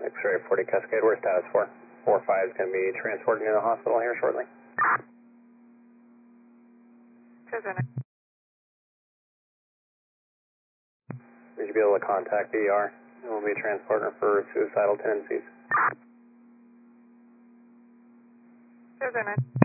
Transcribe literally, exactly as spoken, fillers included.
X-ray forty Cascade, where's status for? four five is going to be transported to the hospital here shortly. Would you be able to contact E R? We'll be transporting her for suicidal tendencies. Susan.